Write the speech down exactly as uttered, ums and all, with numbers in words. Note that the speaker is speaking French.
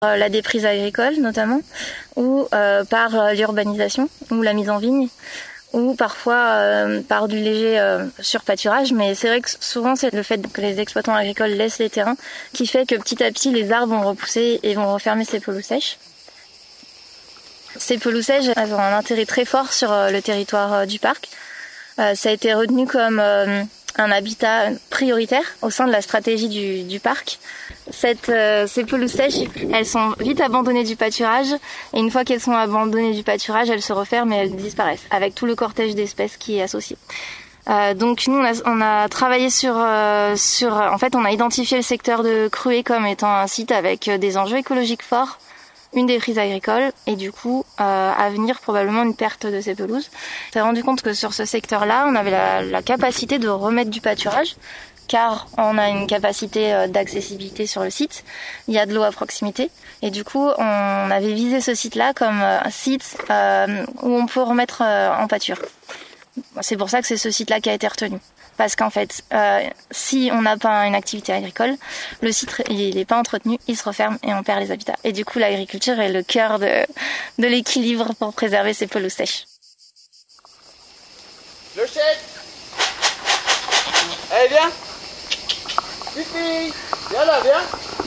la déprise agricole notamment, ou euh, par euh, l'urbanisation, ou la mise en vigne, ou parfois euh, par du léger euh, surpâturage. Mais c'est vrai que souvent c'est le fait que les exploitants agricoles laissent les terrains qui fait que petit à petit les arbres vont repousser et vont refermer ces pelouses sèches. Ces pelouses sèches elles ont un intérêt très fort sur euh, le territoire euh, du parc. Euh, ça a été retenu comme euh, un habitat prioritaire au sein de la stratégie du, du parc. Cette, euh, ces pelouses sèches, elles sont vite abandonnées du pâturage et une fois qu'elles sont abandonnées du pâturage, elles se referment et elles disparaissent avec tout le cortège d'espèces qui est associé. Euh, donc nous on a, on a travaillé sur, euh, sur, en fait on a identifié le secteur de Cruet comme étant un site avec des enjeux écologiques forts, une déprise agricole et du coup euh, à venir probablement une perte de ces pelouses. On s'est rendu compte que sur ce secteur-là, on avait la, la capacité de remettre du pâturage car on a une capacité d'accessibilité sur le site, il y a de l'eau à proximité et du coup on avait visé ce site-là comme un site euh, où on peut remettre euh, en pâture. C'est pour ça que c'est ce site-là qui a été retenu. Parce qu'en fait, euh, si on n'a pas une activité agricole, le site il n'est pas entretenu, il se referme et on perd les habitats. Et du coup, l'agriculture est le cœur de, de l'équilibre pour préserver ces pelouses sèches. Clochette! Allez, viens! Pipi! Viens là, viens!